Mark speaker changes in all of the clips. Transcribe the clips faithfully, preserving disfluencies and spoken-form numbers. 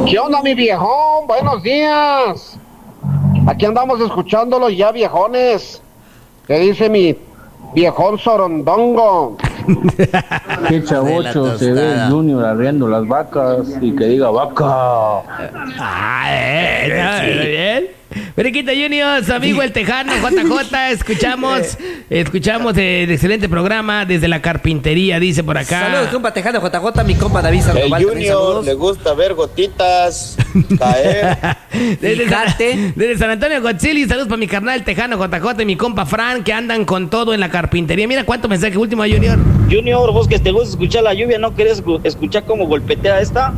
Speaker 1: ¿Qué onda, mi viejón? Buenos días. Aquí andamos escuchándolo ya, viejones. ¿Qué dice mi viejón sorondongo?
Speaker 2: Qué chavocho se ve el Junior arriendo las vacas y que diga vaca.
Speaker 3: Ah, eh, bien. Periquito Junior, su amigo el Tejano, J J, escuchamos, escuchamos el excelente programa desde la carpintería, dice por acá.
Speaker 4: Saludos, compa Tejano, J J, mi compa David
Speaker 5: El
Speaker 4: Sandoval.
Speaker 5: Junior le gusta ver gotitas caer.
Speaker 3: Desde,
Speaker 4: Fíjate.
Speaker 3: San, desde San Antonio Gotzili, saludos para mi carnal el Tejano, J J y mi compa Fran, que andan con todo en la carpintería. Mira cuánto mensaje último, Junior.
Speaker 6: Junior, vos que te gusta escuchar la lluvia, ¿no querés escuchar cómo golpetea esta?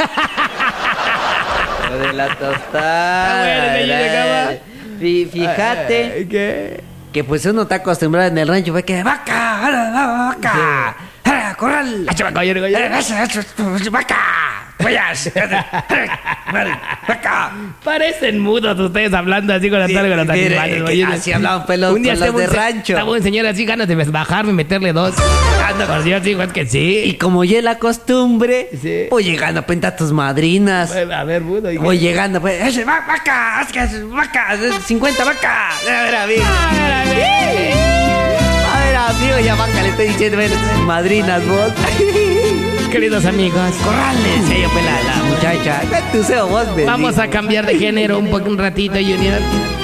Speaker 4: De la tostada.
Speaker 3: Ah, bueno,
Speaker 4: ¿verdad? Fí- Fíjate
Speaker 3: Ay, ¿qué?
Speaker 4: que pues uno está acostumbrado en el rancho, fue que vaca, ¡Ara, vaca, ¡Ara, corral,
Speaker 3: Ah, chavaco, Junior, Junior.
Speaker 4: vaca, vayas, vaca.
Speaker 3: Parecen mudos ustedes hablando así con la tarde con los
Speaker 4: Mire,
Speaker 3: animales,
Speaker 4: que
Speaker 3: Junior.
Speaker 4: así hablaban pelos
Speaker 3: Un día
Speaker 4: con los
Speaker 3: estaba
Speaker 4: de
Speaker 3: un se-
Speaker 4: rancho.
Speaker 3: Estaba un señor así, ganas de bajarme y meterle dos. Por Dios, hijo, es que
Speaker 4: Y
Speaker 3: sí.
Speaker 4: como ya es la costumbre,
Speaker 3: Sí.
Speaker 4: voy llegando, penta a tus madrinas.
Speaker 3: A ver, mudo. ¿y qué?
Speaker 4: Voy llegando, pues, ¡ese, va- vaca, haz que es vaca, es cincuenta vaca. A ver, amigo. A ver, amigo, ya vaca, le estoy diciendo, ven, madrinas, vos.
Speaker 3: Queridos amigos,
Speaker 4: Corrales, ella, pues, la, la muchacha. Tu seo, vos,
Speaker 3: vamos a cambiar de género un poco un ratito, Junior.